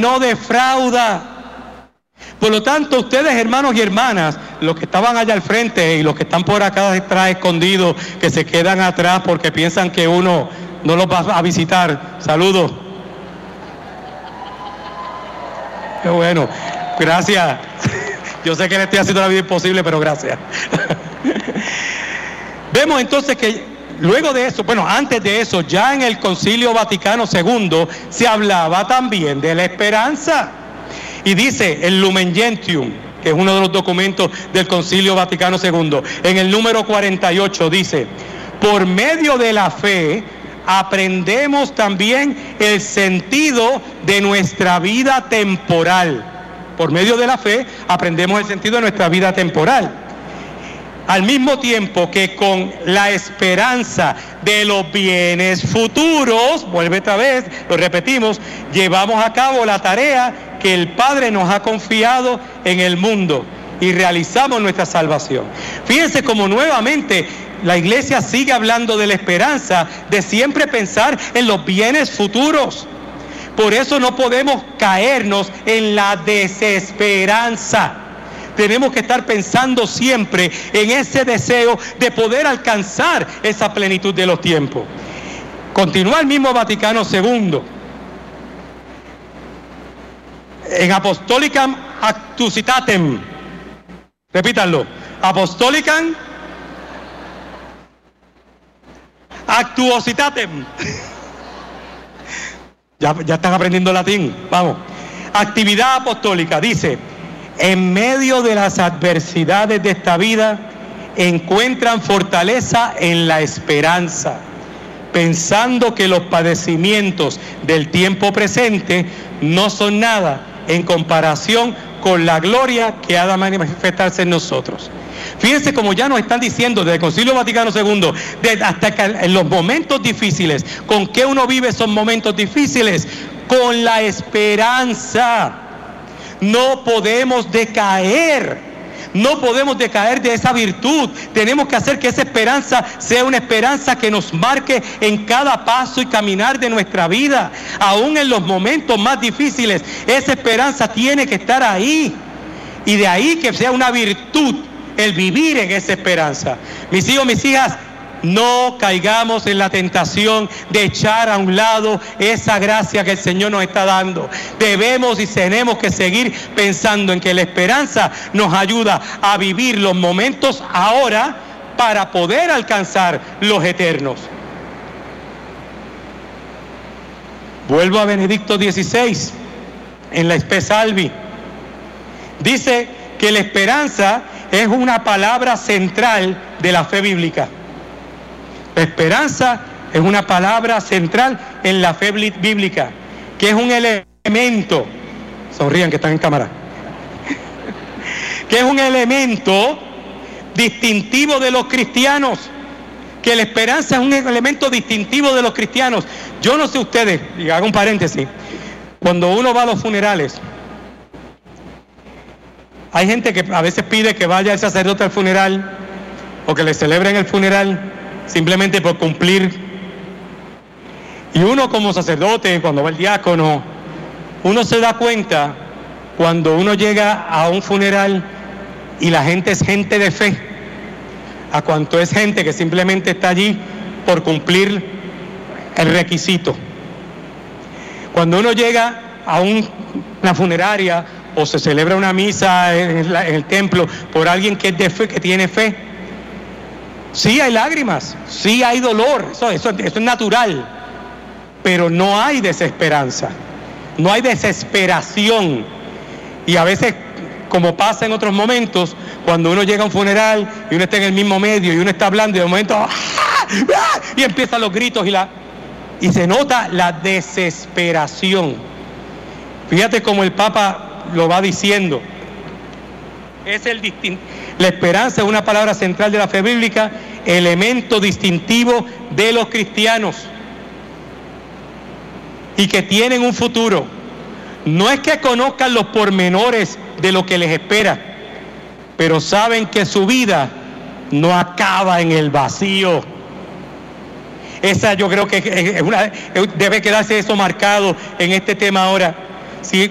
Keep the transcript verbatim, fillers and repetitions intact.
no defrauda. Por lo tanto, ustedes, hermanos y hermanas, los que estaban allá al frente y los que están por acá detrás escondidos, que se quedan atrás porque piensan que uno no los va a visitar, saludos. Qué bueno, gracias. Yo sé que le estoy haciendo la vida imposible, pero gracias. Vemos entonces que luego de eso, bueno, antes de eso, ya en el Concilio Vaticano segundo se hablaba también de la esperanza. Y dice el Lumen Gentium, que es uno de los documentos del Concilio Vaticano segundo, en el número cuarenta y ocho dice: por medio de la fe aprendemos también el sentido de nuestra vida temporal. Por medio de la fe aprendemos el sentido de nuestra vida temporal. Al mismo tiempo que con la esperanza de los bienes futuros, vuelve otra vez, lo repetimos, llevamos a cabo la tarea que el Padre nos ha confiado en el mundo y realizamos nuestra salvación. Fíjense cómo nuevamente la iglesia sigue hablando de la esperanza, de siempre pensar en los bienes futuros. Por eso no podemos caernos en la desesperanza. Tenemos que estar pensando siempre en ese deseo de poder alcanzar esa plenitud de los tiempos. Continúa el mismo Vaticano segundo. En Apostolicam Actuositatem. Repítanlo. Apostolicam Actuositatem. Ya, ya están aprendiendo latín. Vamos. Actividad apostólica. Dice: en medio de las adversidades de esta vida, encuentran fortaleza en la esperanza, pensando que los padecimientos del tiempo presente no son nada en comparación con la gloria que ha de manifestarse en nosotros. Fíjense como ya nos están diciendo desde el Concilio Vaticano segundo, desde hasta que en los momentos difíciles, ¿con qué uno vive esos momentos difíciles? Con la esperanza. No podemos decaer, no podemos decaer de esa virtud. Tenemos que hacer que esa esperanza sea una esperanza que nos marque en cada paso y caminar de nuestra vida. Aún en los momentos más difíciles, esa esperanza tiene que estar ahí. Y de ahí que sea una virtud el vivir en esa esperanza. Mis hijos, mis hijas, no caigamos en la tentación de echar a un lado esa gracia que el Señor nos está dando. Debemos y tenemos que seguir pensando en que la esperanza nos ayuda a vivir los momentos ahora para poder alcanzar los eternos. Vuelvo a Benedicto dieciséis, en la Spe Salvi. Dice que la esperanza es una palabra central de la fe bíblica. La esperanza es una palabra central en la fe bíblica, que es un elemento, sonrían que están en cámara, que es un elemento distintivo de los cristianos, que la esperanza es un elemento distintivo de los cristianos. Yo no sé ustedes, y hago un paréntesis, cuando uno va a los funerales, hay gente que a veces pide que vaya el sacerdote al funeral o que le celebren el funeral simplemente por cumplir. Y uno como sacerdote, cuando va el diácono, uno se da cuenta cuando uno llega a un funeral y la gente es gente de fe, a cuanto es gente que simplemente está allí por cumplir el requisito. Cuando uno llega a un, una funeraria o se celebra una misa en, la, en el templo por alguien que es de fe, que tiene fe, sí hay lágrimas, sí hay dolor, eso, eso, eso es natural, pero no hay desesperanza, no hay desesperación. Y a veces, como pasa en otros momentos, cuando uno llega a un funeral y uno está en el mismo medio y uno está hablando y de momento ¡ah! ¡ah! Y empiezan los gritos y, la, y se nota la desesperación. Fíjate cómo el Papa lo va diciendo. Es el distin- la esperanza es una palabra central de la fe bíblica, elemento distintivo de los cristianos y que tienen un futuro. No es que conozcan los pormenores de lo que les espera, pero saben que su vida no acaba en el vacío. Esa yo creo que es una, debe quedarse eso marcado en este tema ahora. Si